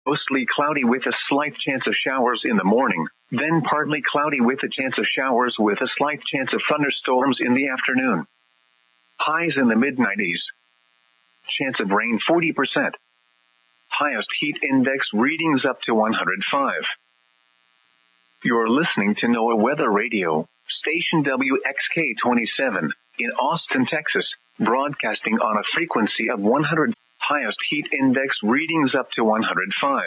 Mostly cloudy with a slight chance of showers in the morning, then partly cloudy with a chance of showers with a slight chance of thunderstorms in the afternoon. Highs in the mid-90s. Chance of rain 40%. Highest heat index readings up to 105. You're listening to NOAA Weather Radio, station WXK-27, in Austin, Texas, broadcasting on a frequency of 100. Highest heat index readings up to 105.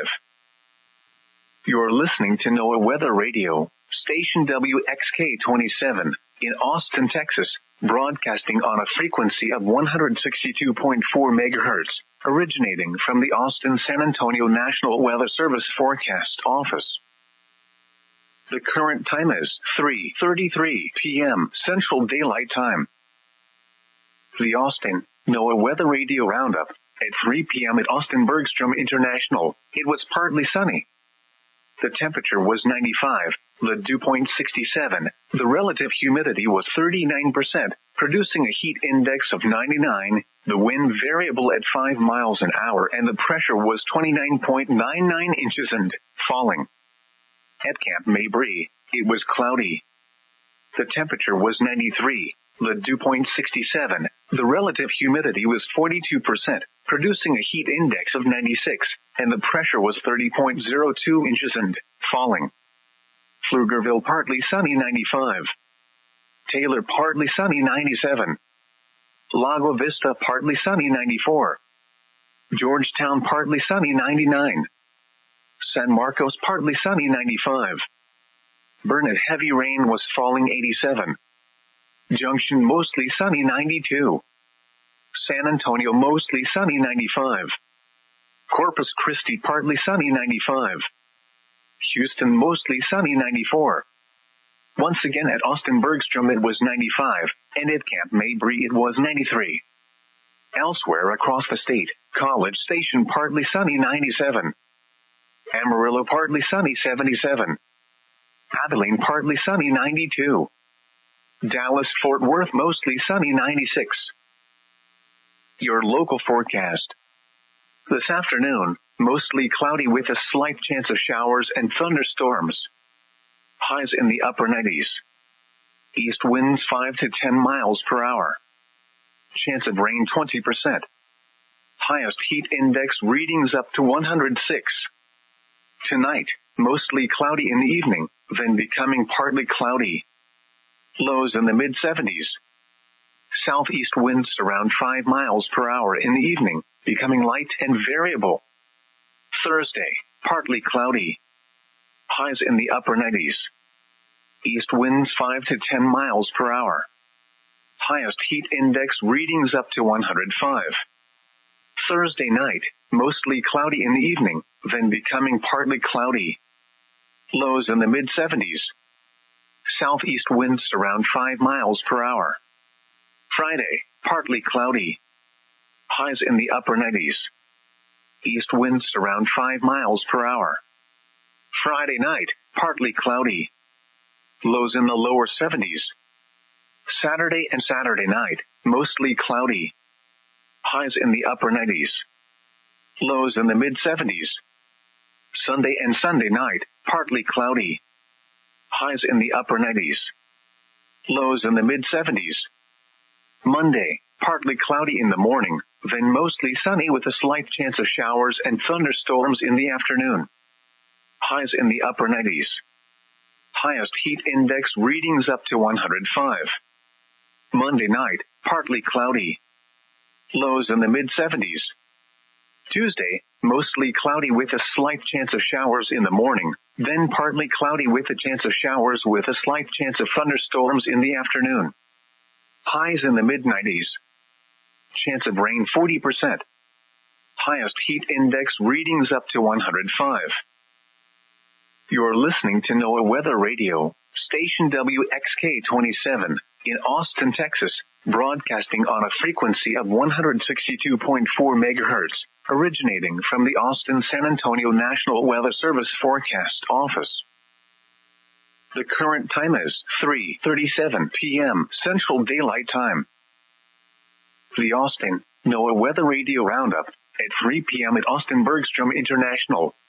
You're listening to NOAA Weather Radio, station WXK-27, in Austin, Texas, broadcasting on a frequency of 162.4 megahertz, originating from the Austin-San Antonio National Weather Service Forecast Office. The current time is 3:33 p.m. Central Daylight Time. The Austin NOAA Weather Radio Roundup. At 3 p.m. at Austin Bergstrom International, it was partly sunny. The temperature was 95, the dew point 67, the relative humidity was 39%, producing a heat index of 99, the wind variable at 5 miles an hour, and the pressure was 29.99 inches and falling. At Camp Mabry, it was cloudy. The temperature was 93, the dew point 67, the relative humidity was 42%, producing a heat index of 96, and the pressure was 30.02 inches and falling. Pflugerville partly sunny 95. Taylor partly sunny 97. Lago Vista partly sunny 94. Georgetown partly sunny 99. San Marcos partly sunny 95. Burnett heavy rain was falling 87. Junction mostly sunny 92. San Antonio mostly sunny 95. Corpus Christi partly sunny 95. Houston mostly sunny 94. Once again at Austin Bergstrom it was 95, and at Camp Mabry it was 93. Elsewhere across the state, College Station partly sunny 97. Amarillo partly sunny 77. Abilene partly sunny 92. Dallas-Fort Worth mostly sunny 96. Your local forecast. This afternoon, mostly cloudy with a slight chance of showers and thunderstorms. Highs in the upper 90s. East winds 5 to 10 miles per hour. Chance of rain 20%. Highest heat index readings up to 106. Tonight, mostly cloudy in the evening, then becoming partly cloudy. Lows in the mid-70s. Southeast winds around 5 miles per hour in the evening, becoming light and variable. Thursday, partly cloudy. Highs in the upper 90s. East winds 5 to 10 miles per hour. Highest heat index readings up to 105. Thursday night, mostly cloudy in the evening, then becoming partly cloudy. Lows in the mid-70s. Southeast winds around 5 miles per hour. Friday, partly cloudy. Highs in the upper 90s. East winds around 5 miles per hour. Friday night, partly cloudy. Lows in the lower 70s. Saturday and Saturday night, mostly cloudy. Highs in the upper 90s. Lows in the mid-70s. Sunday and Sunday night, partly cloudy. Highs in the upper 90s. Lows in the mid-70s. Monday, partly cloudy in the morning, then mostly sunny with a slight chance of showers and thunderstorms in the afternoon. Highs in the upper 90s. Highest heat index readings up to 105. Monday night, partly cloudy. Lows in the mid-70s. Tuesday, mostly cloudy with a slight chance of showers in the morning, then partly cloudy with a chance of showers with a slight chance of thunderstorms in the afternoon. Highs in the mid-90s. Chance of rain 40%. Highest heat index readings up to 105. You're listening to NOAA Weather Radio, station WXK-27, in Austin, Texas, broadcasting on a frequency of 162.4 megahertz, originating from the Austin-San Antonio National Weather Service Forecast Office. The current time is 3:37 p.m. Central Daylight Time. The Austin NOAA Weather Radio Roundup at 3 p.m. at Austin Bergstrom International,